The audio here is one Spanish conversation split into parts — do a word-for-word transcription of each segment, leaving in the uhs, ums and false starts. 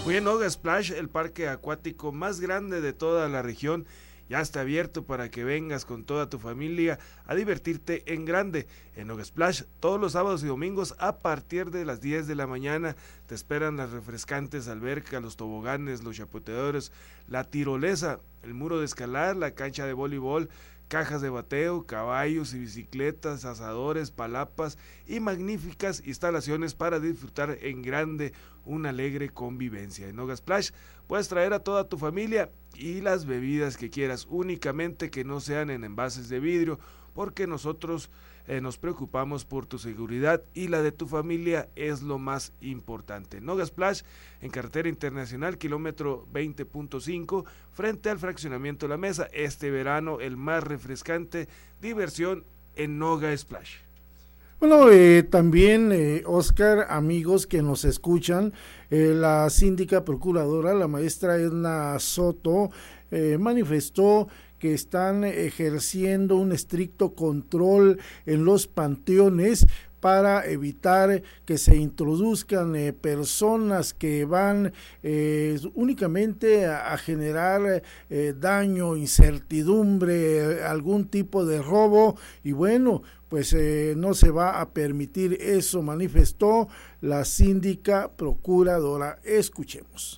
Muy bien, Noga Splash, el parque acuático más grande de toda la región, ya está abierto para que vengas con toda tu familia a divertirte en grande. En Noga Splash, todos los sábados y domingos a partir de las diez de la mañana te esperan las refrescantes albercas, los toboganes, los chapoteadores, la tirolesa, el muro de escalar, la cancha de voleibol, cajas de bateo, caballos y bicicletas, asadores, palapas y magníficas instalaciones para disfrutar en grande una alegre convivencia. En Noga Splash puedes traer a toda tu familia y las bebidas que quieras, únicamente que no sean en envases de vidrio, porque nosotros eh, nos preocupamos por tu seguridad y la de tu familia es lo más importante. Noga Splash en carretera internacional, kilómetro veinte punto cinco, frente al fraccionamiento La Mesa. Este verano el más refrescante, diversión en Noga Splash. Bueno, eh, también, eh, Oscar, amigos que nos escuchan, eh, la síndica procuradora, la maestra Edna Soto, eh, manifestó que están ejerciendo un estricto control en los panteones para evitar que se introduzcan eh, personas que van eh, únicamente a, a generar eh, daño, incertidumbre, algún tipo de robo, y bueno, pues eh, no se va a permitir eso, manifestó la síndica procuradora. Escuchemos.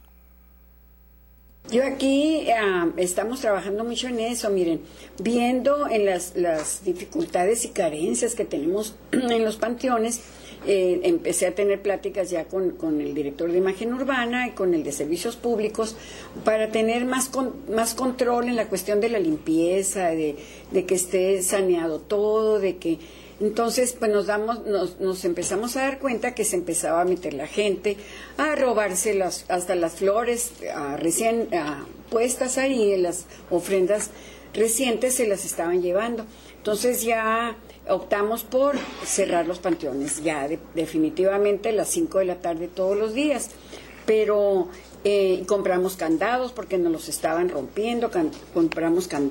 Yo aquí uh, estamos trabajando mucho en eso, miren, viendo en las, las dificultades y carencias que tenemos en los panteones. Eh, empecé a tener pláticas ya con, con el director de imagen urbana y con el de servicios públicos para tener más, con, más control en la cuestión de la limpieza, de, de que esté saneado todo, de que... Entonces, pues nos damos, nos, nos empezamos a dar cuenta que se empezaba a meter la gente, a robarse las, hasta las flores a, recién a, puestas ahí, en las ofrendas recientes se las estaban llevando. Entonces ya optamos por cerrar los panteones, ya de, definitivamente a las cinco de la tarde todos los días, pero eh, compramos candados porque nos los estaban rompiendo, can, compramos candados.